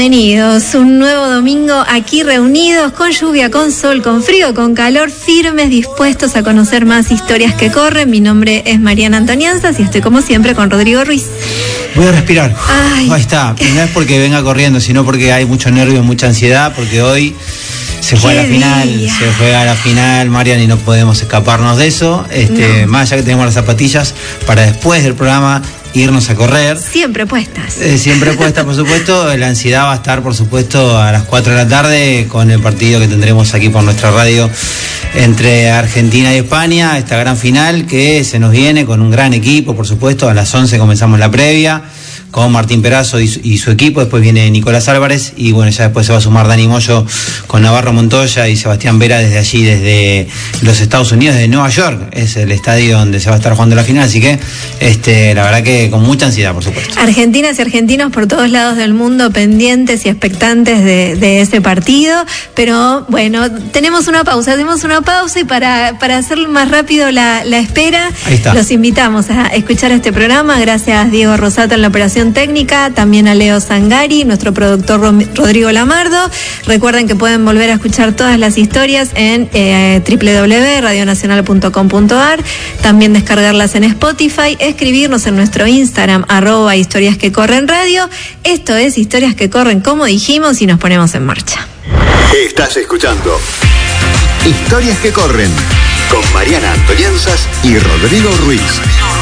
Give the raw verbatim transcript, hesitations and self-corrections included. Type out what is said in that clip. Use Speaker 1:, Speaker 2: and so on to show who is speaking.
Speaker 1: Bienvenidos, un nuevo domingo aquí reunidos, con lluvia, con sol, con frío, con calor, firmes, dispuestos a conocer más historias que corren. Mi nombre es Mariana Antonianzas y estoy como siempre con Rodrigo Ruiz.
Speaker 2: Voy a respirar.
Speaker 1: Ay.
Speaker 2: Ahí está. No es porque venga corriendo, sino porque hay mucho nervio, mucha ansiedad, porque hoy se juega la final,
Speaker 1: día.
Speaker 2: se juega la final, Marian, y no podemos escaparnos de eso. Este,
Speaker 1: No.
Speaker 2: Más allá que tenemos las zapatillas para después del programa irnos a correr.
Speaker 1: Siempre puestas.
Speaker 2: Eh, siempre puesta, por supuesto. La ansiedad va a estar, por supuesto, a las cuatro de la tarde con el partido que tendremos aquí por nuestra radio entre Argentina y España, esta gran final que se nos viene con un gran equipo, por supuesto. A las once comenzamos la previa con Martín Perazo y su, y su equipo. Después viene Nicolás Álvarez y bueno, ya después se va a sumar Dani Moyo con Navarro Montoya y Sebastián Vera desde allí, desde los Estados Unidos, desde Nueva York. Es el estadio donde se va a estar jugando la final, así que este, la verdad que con mucha ansiedad, por supuesto.
Speaker 1: Argentinas y argentinos por todos lados del mundo pendientes y expectantes de, de ese partido, pero bueno, tenemos una pausa, hacemos una pausa y para, para hacer más rápido la, la espera,
Speaker 2: Ahí está.
Speaker 1: Los invitamos a escuchar este programa. Gracias Diego Rosato en la operación técnica, también a Leo Zangari, nuestro productor Rodrigo Lamardo. Recuerden que pueden volver a escuchar todas las historias en eh, doble u doble u doble u punto radio nacional punto com punto a r, también descargarlas en Spotify, escribirnos en nuestro Instagram, arroba historias que corren radio. Esto es Historias que Corren, como dijimos, y nos ponemos en marcha.
Speaker 3: Estás escuchando Historias que Corren con Mariana Antonianzas y Rodrigo Ruiz.